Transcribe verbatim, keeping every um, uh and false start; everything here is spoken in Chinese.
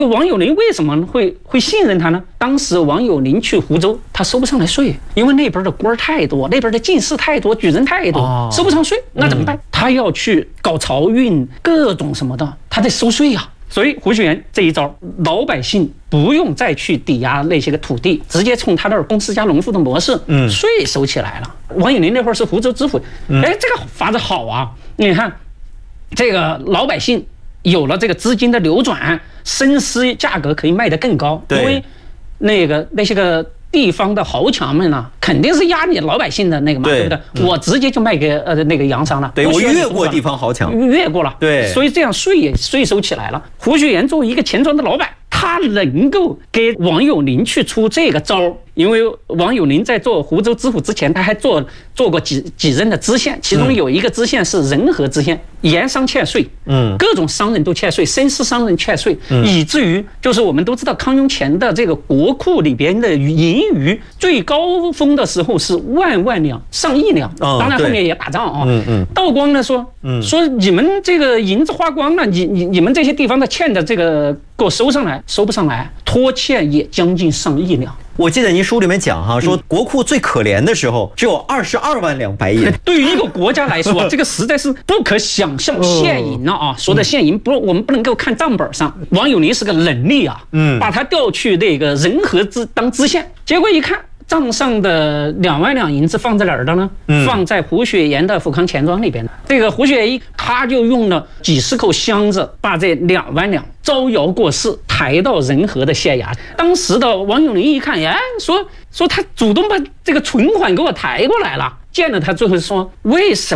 王有龄为什么会会信任他呢？当时王有龄去湖州，他收不上来税，因为那边的官太多，那边的进士太多，举人太多，哦、收不上税，那怎么办？嗯、他要去搞漕运，各种什么的，他得收税呀、啊。所以胡雪岩这一招，老百姓不用再去抵押那些个土地，直接从他那儿公私家农户的模式，嗯，税收起来了。王有龄那会儿是湖州知府，哎，这个法子好啊！你看，这个老百姓有了这个资金的流转。生丝价格可以卖得更高，因为那个那些个地方的豪强们呢、啊，肯定是压你老百姓的那个嘛， 对, 对不对？嗯、我直接就卖给呃那个洋商了， 对我越过地方豪强， 越过了， 对， 所以这样税也税收起来了。胡雪岩作为一个钱庄的老板，他能够给王有龄去出这个招，因为王有龄在做湖州知府之前，他还做做过几几任的知县，其中有一个知县是仁和知县，盐商欠税，嗯，各种商人都欠税，绅士商人欠税，嗯、以至于就是我们都知道康雍乾的这个国库里边的盈余最高峰的时候是万万两、上亿两，哦、当然后面也打仗啊。嗯嗯，道光呢说，嗯、说你们这个银子花光了，你你你们这些地方的欠的这个给我收上来，收不上来，拖欠也将近上亿两。 我记得您书里面讲哈，说国库最可怜的时候只有二十二万两白银。 对于一个国家来说，这个实在是不可想象。现银啊啊，说的现银不，我们不能够看账本上。王有龄是个能力啊，嗯，把他调去那个仁和知当知县，结果一看。账上的两万两银子放在哪儿的呢？嗯、放在胡雪岩的富康钱庄里边的。这个胡雪岩他就用了几十口箱子，把这两万两招摇过市，抬到仁和的县衙。当时的王有龄一看，哎，说说他主动把这个存款给我抬过来了。见了他最后说，为什